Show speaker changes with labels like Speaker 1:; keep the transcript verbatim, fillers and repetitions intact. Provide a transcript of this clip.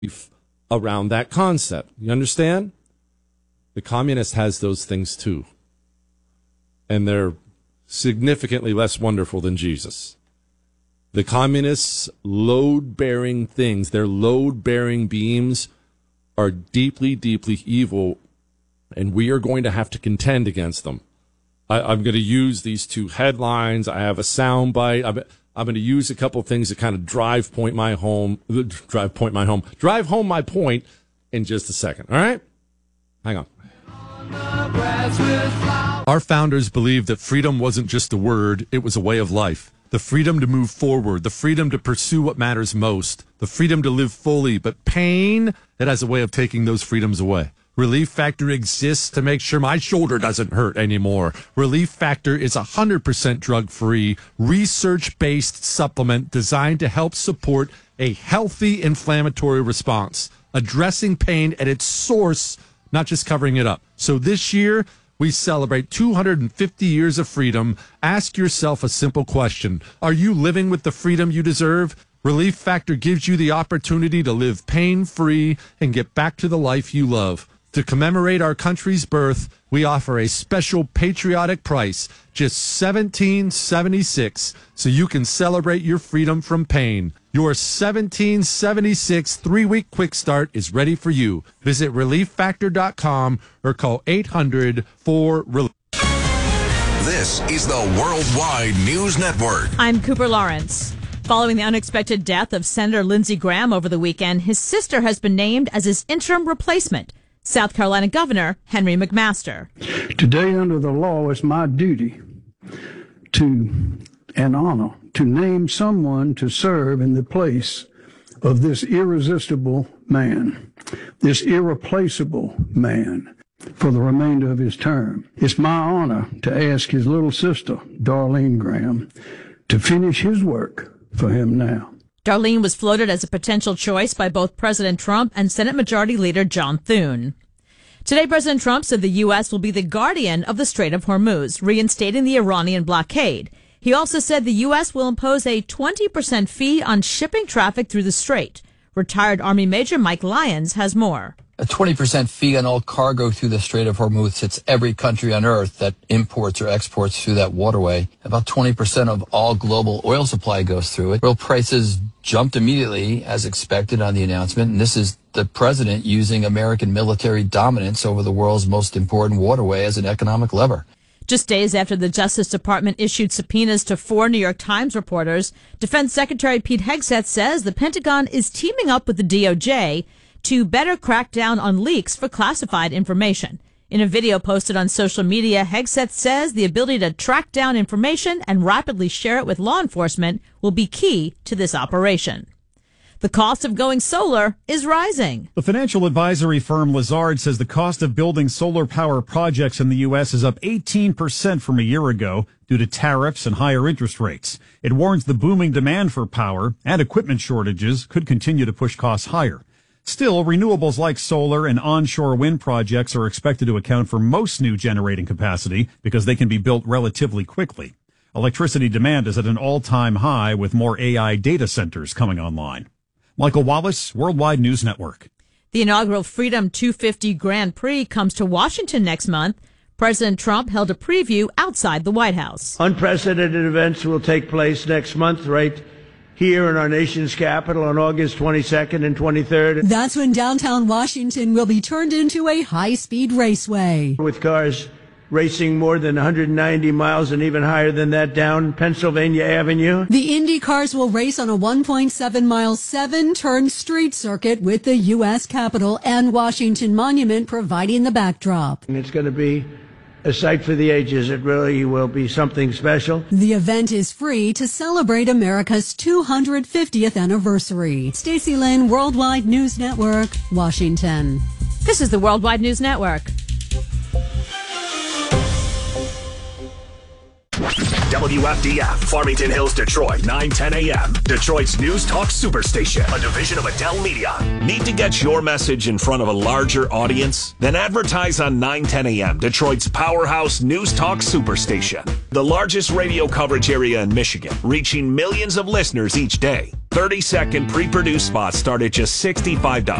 Speaker 1: around that concept. You understand? The communist has those things too. And they're significantly less wonderful than Jesus. The communists' load-bearing things, their load-bearing beams are deeply, deeply evil, and we are going to have to contend against them. I, I'm going to use these two headlines. I have a sound bite. I'm, I'm going to use a couple of things that kind of drive point my home, drive point my home, drive home my point in just a second. All right? Hang on. Our founders believed that freedom wasn't just a word, it was a way of life. The freedom to move forward, the freedom to pursue what matters most, the freedom to live fully, but pain, it has a way of taking those freedoms away. Relief Factor exists to make sure my shoulder doesn't hurt anymore. Relief Factor is a one hundred percent drug-free, research-based supplement designed to help support a healthy inflammatory response, addressing pain at its source, not just covering it up. So this year, we celebrate two hundred fifty years of freedom. Ask yourself a simple question. Are you living with the freedom you deserve? Relief Factor gives you the opportunity to live pain-free and get back to the life you love. To commemorate our country's birth, we offer a special patriotic price, just seventeen seventy-six, so you can celebrate your freedom from pain. Your seventeen seventy-six three-week quick start is ready for you. Visit relief factor dot com or call eight hundred four relief.
Speaker 2: This is the Worldwide News Network.
Speaker 3: I'm Cooper Lawrence. Following the unexpected death of Senator Lindsey Graham over the weekend, his sister has been named as his interim replacement. South Carolina Governor Henry McMaster.
Speaker 4: Today, under the law, it's my duty to, and honor, to name someone to serve in the place of this irresistible man, this irreplaceable man, for the remainder of his term. It's my honor to ask his little sister, Darlene Graham, to finish his work for him now.
Speaker 3: Darlene was floated as a potential choice by both President Trump and Senate Majority Leader John Thune. Today, President Trump said the U S will be the guardian of the Strait of Hormuz, reinstating the Iranian blockade. He also said the U S will impose a twenty percent fee on shipping traffic through the strait. Retired Army Major Mike Lyons has more.
Speaker 5: A twenty percent fee on all cargo through the Strait of Hormuz hits every country on earth that imports or exports through that waterway. About twenty percent of all global oil supply goes through it. Oil prices jumped immediately as expected on the announcement, and this is the president using American military dominance over the world's most important waterway as an economic lever.
Speaker 3: Just days after the Justice Department issued subpoenas to four New York Times reporters, Defense Secretary Pete Hegseth says the Pentagon is teaming up with the D O J to better crack down on leaks for classified information. In a video posted on social media, Hegseth says the ability to track down information and rapidly share it with law enforcement will be key to this operation. The cost of going solar is rising.
Speaker 6: The financial advisory firm Lazard says the cost of building solar power projects in the U S is up eighteen percent from a year ago due to tariffs and higher interest rates. It warns the booming demand for power and equipment shortages could continue to push costs higher. Still, renewables like solar and onshore wind projects are expected to account for most new generating capacity because they can be built relatively quickly. Electricity demand is at an all-time high with more A I data centers coming online. Michael Wallace, Worldwide News Network.
Speaker 3: The inaugural Freedom two fifty Grand Prix comes to Washington next month. President Trump held a preview outside the White House.
Speaker 7: Unprecedented events will take place next month, right here in our nation's capital on August twenty-second and twenty-third.
Speaker 8: That's when downtown Washington will be turned into a high-speed raceway.
Speaker 7: With cars racing more than one hundred ninety miles and even higher than that down Pennsylvania Avenue.
Speaker 8: The Indy cars will race on a one point seven mile, seven-turn street circuit with the U S Capitol and Washington Monument providing the backdrop.
Speaker 7: And it's going to be a sight for the ages. It really will be something special.
Speaker 8: The event is free to celebrate America's two hundred fiftieth anniversary. Stacey Lynn, Worldwide News Network, Washington.
Speaker 3: This is the Worldwide News Network.
Speaker 2: W
Speaker 9: W F D F, Farmington Hills, Detroit, nine ten a.m. Detroit's News Talk Superstation, a division of Adele Media. Need to get your message in front of a larger audience? Then advertise on nine ten a.m. Detroit's powerhouse News Talk Superstation, the largest radio coverage area in Michigan, reaching millions of listeners each day. thirty second pre-produced spots start at just sixty-five dollars.